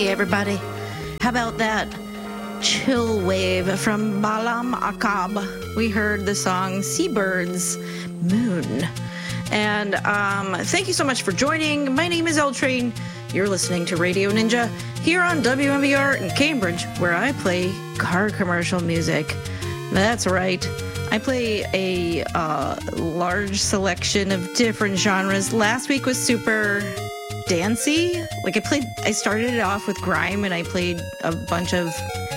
everybody. How about that chill wave from Balam Akab? We heard the song Seabirds Moon. And thank you so much for joining. My name is L Train. You're listening to Radio Ninja here on WMVR in Cambridge, where I play car commercial music. That's right. I play a large selection of different genres. Last week was super dancey. Like I started it off with grime and I played a bunch of,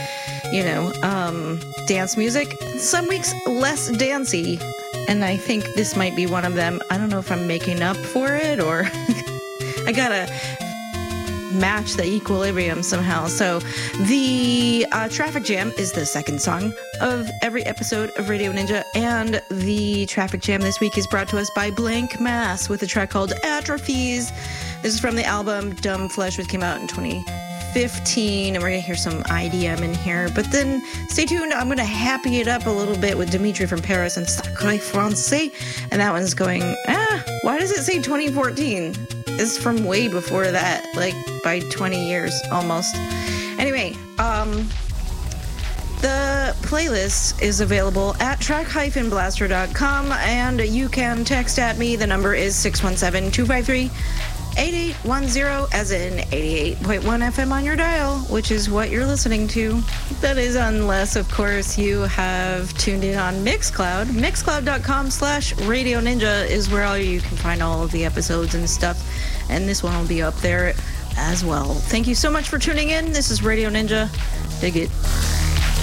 dance music. Some weeks less dancey. And I think this might be one of them. I don't know if I'm making up for it or I gotta match the equilibrium somehow. So the Traffic Jam is the second song of every episode of Radio Ninja, and the Traffic Jam this week is brought to us by Blank Mass with a track called Atrophies. This is from the album Dumb Flesh, which came out in 2015, and we're gonna hear some IDM in here, but then stay tuned. I'm gonna happy it up a little bit with Dimitri from Paris and Sacré Francais, and that one's going, why does it say 2014? It's from way before that, like by 20 years almost. Anyway, the playlist is available at track-blaster.com, and you can text at me. The number is 617-253-8810, as in 88.1 FM on your dial, which is what you're listening to. That is unless, of course, you have tuned in on Mixcloud. Mixcloud.com/Radio Ninja is where you can find all of the episodes and stuff, and this one will be up there as well. Thank you so much for tuning in. This is Radio Ninja. Dig it.